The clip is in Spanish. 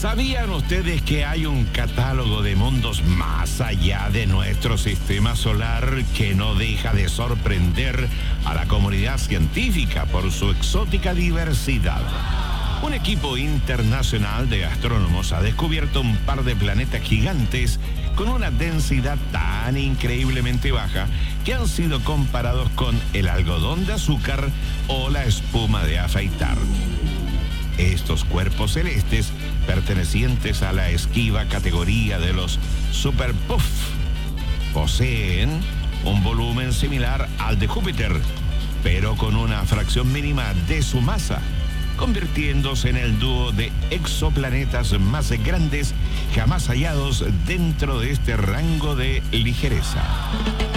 ¿Sabían ustedes que hay un catálogo de mundos más allá de nuestro sistema solar que no deja de sorprender a la comunidad científica por su exótica diversidad? Un equipo internacional de astrónomos ha descubierto un par de planetas gigantes con una densidad tan increíblemente baja que han sido comparados con el algodón de azúcar o la espuma de afeitar. Estos cuerpos celestes, pertenecientes a la esquiva categoría de los Super Puff, poseen un volumen similar al de Júpiter, pero con una fracción mínima de su masa, convirtiéndose en el dúo de exoplanetas más grandes jamás hallados dentro de este rango de ligereza.